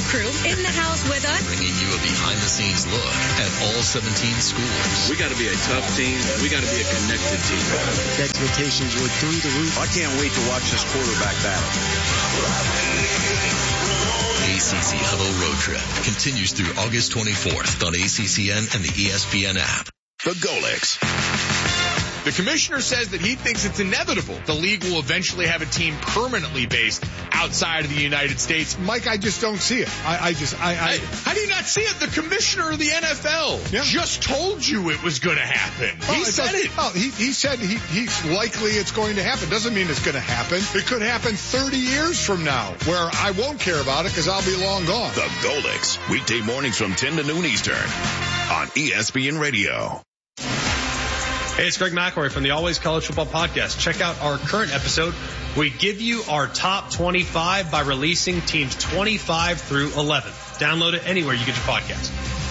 crew in the house with us. Bringing you a behind-the-scenes look at all 17 schools. We got to be a tough team. We got to be a connected team. The expectations were through the roof. I can't wait to watch this quarterback battle. ACC Huddle Road Trip continues through August 24th on ACCN and the ESPN app. The Golics. The commissioner says that he thinks it's inevitable the league will eventually have a team permanently based outside of the United States. Mike, I just don't see it. How do you not see it? The commissioner of the NFL just told you it was going to happen. He said it. Oh, he said he's likely it's going to happen. Doesn't mean it's going to happen. It could happen 30 years from now where I won't care about it because I'll be long gone. The Golics. Weekday mornings from 10 to noon Eastern on ESPN Radio. Hey, it's Greg McElroy from the Always College Football Podcast. Check out our current episode. We give you our top 25 by releasing teams 25 through 11. Download it anywhere you get your podcast.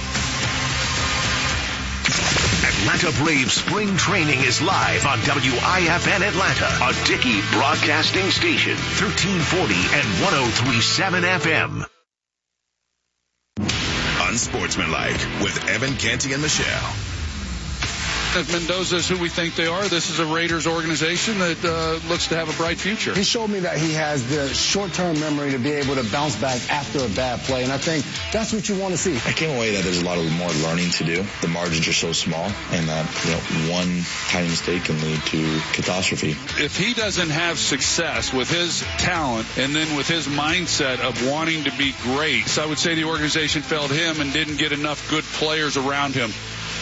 Atlanta Braves spring training is live on WIFN Atlanta, a Dickey broadcasting station, 1340 and 103.7 FM. Unsportsmanlike with Evan Canty and Michelle. If Mendoza is who we think they are, this is a Raiders organization that looks to have a bright future. He showed me that he has the short-term memory to be able to bounce back after a bad play, and I think that's what you want to see. I came away that there's a lot of more learning to do. The margins are so small, and that one tiny mistake can lead to catastrophe. If he doesn't have success with his talent and then with his mindset of wanting to be great, so I would say the organization failed him and didn't get enough good players around him.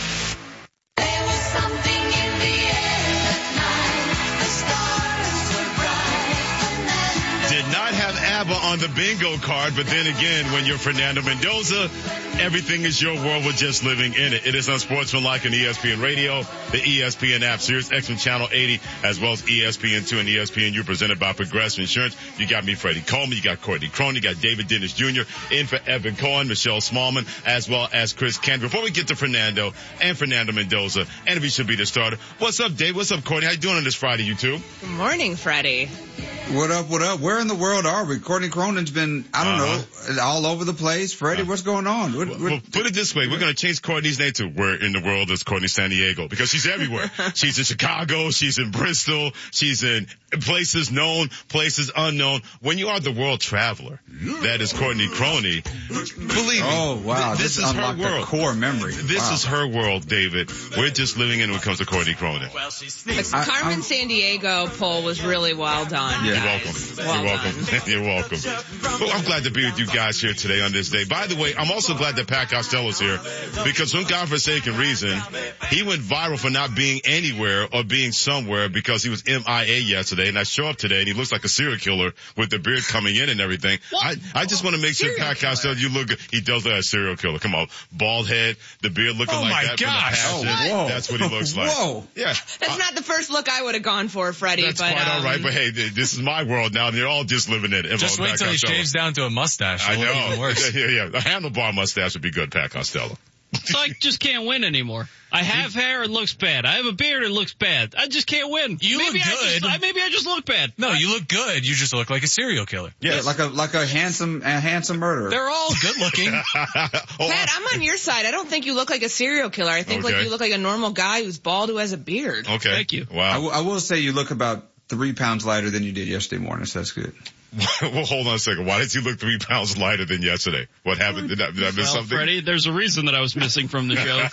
On the bingo card, but then again, when you're Fernando Mendoza, everything is your world. We're just living in it. It is Unsportsmanlike on ESPN Radio, the ESPN app, Sirius XM Channel 80, as well as ESPN2 and ESPNU, presented by Progressive Insurance. You got me, Freddie Coleman. You got Courtney Crone. You got David Dennis Jr. in for Evan Cohen, Michelle Smallman, as well as Chris Canty. Before we get to Fernando and Fernando Mendoza, and if he should be the starter, what's up, Dave? What's up, Courtney? How you doing on this Friday, you two? Good morning, Freddie. What up, what up? Where in the world are we? Courtney Cronin's been, I don't know, all over the place. Freddie, what's going on? Well, put it this way. We're going to change Courtney's name to Where in the World is Courtney San Diego, because she's everywhere. She's in Chicago. She's in Bristol. She's in places known, places unknown. When you are the world traveler, that is Courtney Croney. Believe me. Oh, wow. This is her world. Core memory. This is her world, David. We're just living in when it comes to Courtney Cronin. The Carmen San Diego poll was really well done. Yeah. You're welcome. You're welcome. Well, I'm glad to be with you guys here today on this day. By the way, I'm also glad that Pat Costello's here, because some godforsaken reason, he went viral for not being anywhere or being somewhere because he was MIA yesterday. And I show up today and he looks like a serial killer with the beard coming in and everything. I just want to make sure, Pat Costello, you look good. He does look like a serial killer. Come on. Bald head, the beard looking like that. Oh my gosh. That's what he looks like. Whoa. Yeah. That's not the first look I would have gone for, Freddie. That's quite all right. But hey, this is my world now, and you're all just living in it. Just wait till he shaves down to a mustache. I know. Even worse. Yeah. A handlebar mustache would be good, Pat Costello. So I just can't win anymore. I have hair, it looks bad. I have a beard, it looks bad. I just can't win. You look good. Maybe I just look bad. No, you look good. You just look like a serial killer. Yes. Yeah, like a handsome murderer. They're all good looking. Pat, I'm on your side. I don't think you look like a serial killer. I think like you look like a normal guy who's bald who has a beard. Okay. Thank you. Wow. I will say you look about 3 pounds lighter than you did yesterday morning, so that's good. Well, hold on a second. Why did you look 3 pounds lighter than yesterday? What happened? Did I miss something? Freddie, there's a reason that I was missing from the show.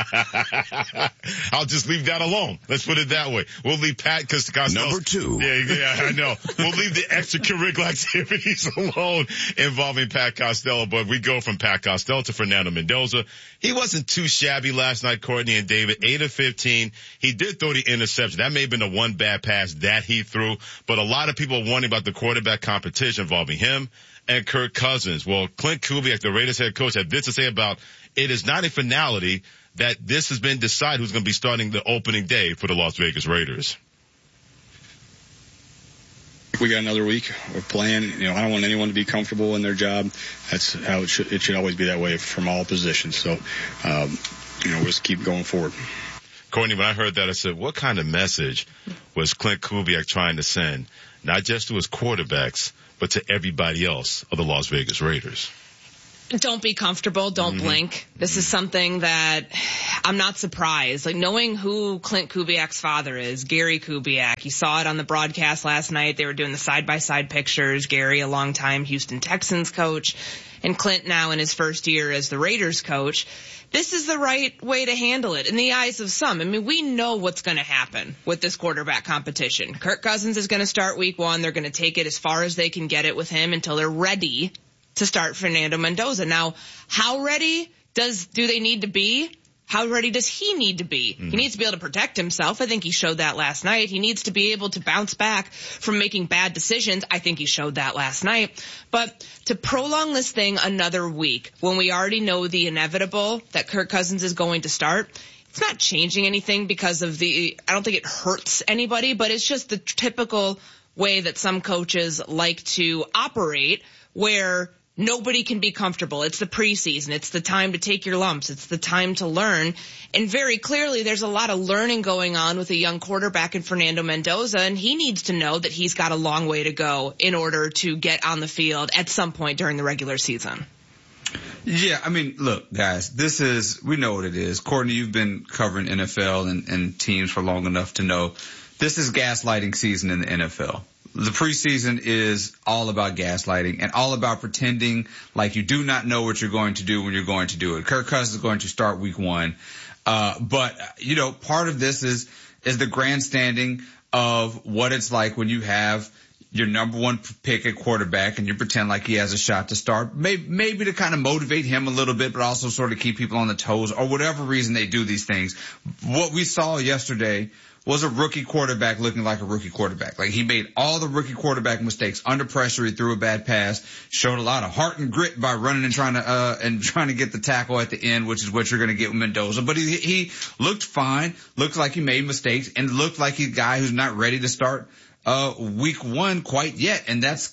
I'll just leave that alone. Let's put it that way. We'll leave Pat Costello. Number 2. Yeah, I know. We'll leave the extracurricular activities alone involving Pat Costello, but we go from Pat Costello to Fernando Mendoza. He wasn't too shabby last night, Courtney and David. 8 of 15. He did throw the interception. That may have been the one bad pass that he threw, but a lot of people are wondering about the quarterback competition involving him and Kirk Cousins. Well, Clint Kubiak, the Raiders head coach, had this to say about it is not a finality that this has been decided who's going to be starting the opening day for the Las Vegas Raiders. We got another week. We're playing. I don't want anyone to be comfortable in their job. That's how it should always be that way from all positions. So, we'll just keep going forward. Courtney, when I heard that, I said, what kind of message was Clint Kubiak trying to send, not just to his quarterbacks, but to everybody else of the Las Vegas Raiders? Don't be comfortable. Don't blink. This is something that I'm not surprised. Like, knowing who Clint Kubiak's father is, Gary Kubiak. You saw it on the broadcast last night. They were doing the side-by-side pictures. Gary, a longtime Houston Texans coach, and Clint now in his first year as the Raiders coach. This is the right way to handle it in the eyes of some. I mean, we know what's going to happen with this quarterback competition. Kirk Cousins is going to start week 1. They're going to take it as far as they can get it with him until they're ready to start Fernando Mendoza. Now, how ready do they need to be? How ready does he need to be? He needs to be able to protect himself. I think he showed that last night. He needs to be able to bounce back from making bad decisions. I think he showed that last night. But to prolong this thing another week when we already know the inevitable that Kirk Cousins is going to start, it's not changing anything because of I don't think it hurts anybody, but it's just the typical way that some coaches like to operate, where nobody can be comfortable. It's the preseason. It's the time to take your lumps. It's the time to learn. And very clearly, there's a lot of learning going on with a young quarterback in Fernando Mendoza, and he needs to know that he's got a long way to go in order to get on the field at some point during the regular season. Yeah, I mean, look, guys, we know what it is. Courtney, you've been covering NFL and teams for long enough to know this is gaslighting season in the NFL. The preseason is all about gaslighting and all about pretending like you do not know what you're going to do when you're going to do it. Kirk Cousins is going to start week 1. But part of this is the grandstanding of what it's like when you have your number 1 pick at quarterback and you pretend like he has a shot to start, maybe to kind of motivate him a little bit, but also sort of keep people on the toes, or whatever reason they do these things. What we saw yesterday was a rookie quarterback looking like a rookie quarterback. Like, he made all the rookie quarterback mistakes under pressure. He threw a bad pass, showed a lot of heart and grit by running and trying to get the tackle at the end, which is what you're going to get with Mendoza. But he looked fine, looked like he made mistakes, and looked like a guy who's not ready to start week 1 quite yet. And that's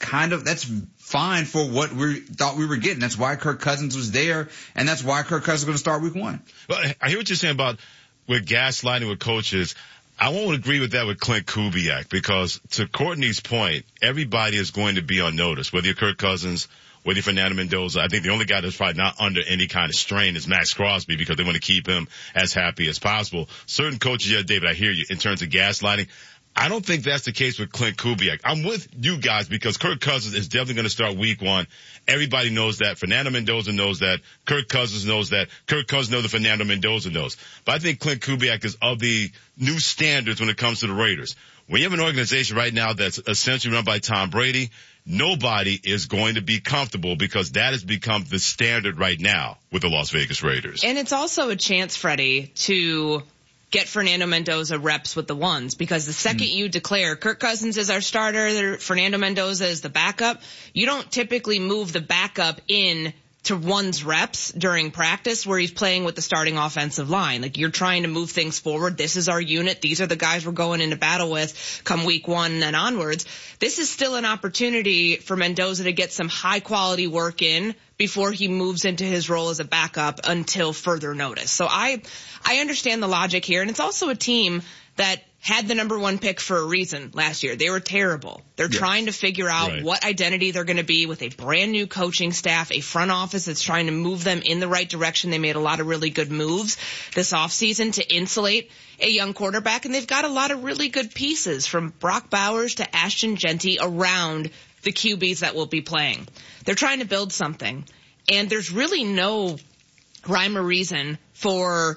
fine for what we thought we were getting. That's why Kirk Cousins was there, and that's why Kirk Cousins is going to start week 1. Well, I hear what you're saying about with gaslighting with coaches. I won't agree with that with Clint Kubiak, because to Courtney's point, everybody is going to be on notice, whether you're Kirk Cousins, whether you're Fernando Mendoza. I think the only guy that's probably not under any kind of strain is Max Crosby, because they want to keep him as happy as possible. Certain coaches, yeah, David, I hear you in terms of gaslighting. I don't think that's the case with Clint Kubiak. I'm with you guys because Kirk Cousins is definitely going to start week 1. Everybody knows that. Fernando Mendoza knows that. Kirk Cousins knows that. Kirk Cousins knows that Fernando Mendoza knows. But I think Clint Kubiak is of the new standards when it comes to the Raiders. When you have an organization right now that's essentially run by Tom Brady, nobody is going to be comfortable, because that has become the standard right now with the Las Vegas Raiders. And it's also a chance, Freddie, to get Fernando Mendoza reps with the ones, because the second you declare Kirk Cousins is our starter, Fernando Mendoza is the backup, you don't typically move the backup in to one's reps during practice where he's playing with the starting offensive line. Like, you're trying to move things forward. This is our unit. These are the guys we're going into battle with come week 1 and onwards. This is still an opportunity for Mendoza to get some high quality work in before he moves into his role as a backup until further notice. So I understand the logic here. And it's also a team that had the number 1 pick for a reason last year. They were terrible. They're trying to figure out what identity they're going to be with a brand new coaching staff, a front office that's trying to move them in the right direction. They made a lot of really good moves this offseason to insulate a young quarterback, and they've got a lot of really good pieces from Brock Bowers to Ashton Genty around the QBs that will be playing. They're trying to build something, and there's really no rhyme or reason for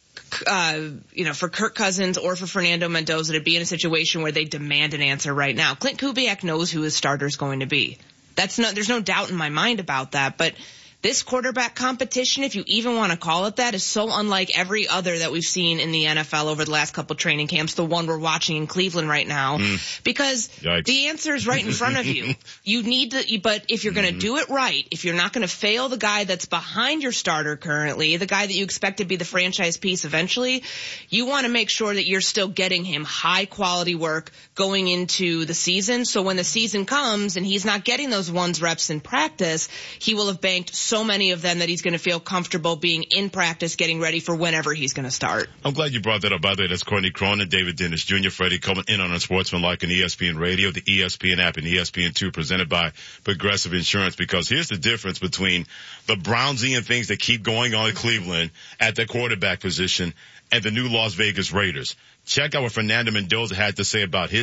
Kirk Cousins or for Fernando Mendoza to be in a situation where they demand an answer right now. Clint Kubiak knows who his starter is going to be. There's no doubt in my mind about that, but this quarterback competition, if you even want to call it that, is so unlike every other that we've seen in the NFL over the last couple training camps, the one we're watching in Cleveland right now, because the answer is right in front of you. You need to, but if you're going to do it right, if you're not going to fail the guy that's behind your starter currently, the guy that you expect to be the franchise piece eventually, you want to make sure that you're still getting him high quality work going into the season. So when the season comes and he's not getting those ones reps in practice, he will have banked so so many of them that he's going to feel comfortable being in practice, getting ready for whenever he's going to start. I'm glad you brought that up. By the way, that's Courtney Cronin, David Dennis Jr., Freddie Coleman in on Unsportsmanlike on ESPN Radio, the ESPN app, and ESPN2 presented by Progressive Insurance. Because here's the difference between the Brownsian things that keep going on in Cleveland at the quarterback position and the new Las Vegas Raiders. Check out what Fernando Mendoza had to say about his